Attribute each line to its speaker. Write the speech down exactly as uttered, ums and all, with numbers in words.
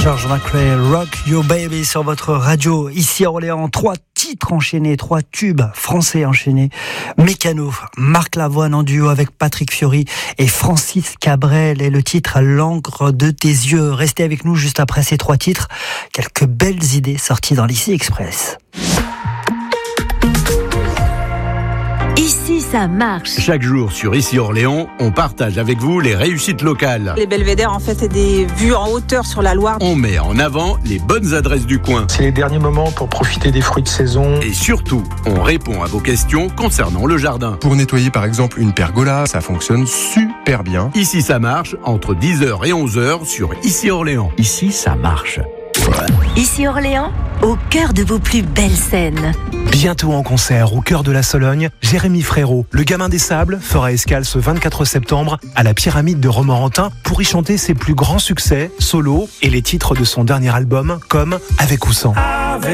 Speaker 1: George McRae, Rock Your Baby sur votre radio. Ici à Orléans, trois titres enchaînés, trois tubes français enchaînés. Mécano, Marc Lavoine en duo avec Patrick Fiori et Francis Cabrel, et le titre L'encre de tes yeux. Restez avec nous juste après ces trois titres. Quelques belles idées sorties dans l'Ici Express.
Speaker 2: Ici, ça marche.
Speaker 3: Chaque jour sur Ici Orléans, on partage avec vous les réussites locales.
Speaker 4: Les belvédères, en fait, c'est des vues en hauteur sur la Loire.
Speaker 3: On met en avant les bonnes adresses du coin.
Speaker 5: C'est les derniers moments pour profiter des fruits de saison.
Speaker 3: Et surtout, on répond à vos questions concernant le jardin.
Speaker 6: Pour nettoyer par exemple une pergola, ça fonctionne super bien.
Speaker 3: Ici, ça marche entre dix heures et onze heures sur Ici Orléans.
Speaker 7: Ici, ça marche.
Speaker 2: Ici Orléans, au cœur de vos plus belles scènes.
Speaker 7: Bientôt en concert au cœur de la Sologne, Jérémy Frérot, le gamin des sables, fera escale ce vingt-quatre septembre à la Pyramide de Romorantin pour y chanter ses plus grands succès, solo, et les titres de son dernier album, comme Avec ou sans.